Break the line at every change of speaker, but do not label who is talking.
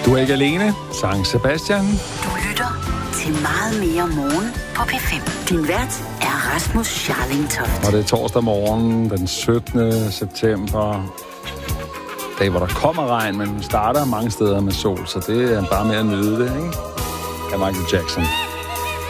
Du er ikke alene. Sang Sebastian.
Du lytter til Meget mere morgen på P5. Din vært er Rasmus Scharling Toft.
Og det er torsdag morgen, den 17. september. Dag, hvor der kommer regn, men starter mange steder med sol, så det er bare med at nyde det, ikke? Af Michael Jackson.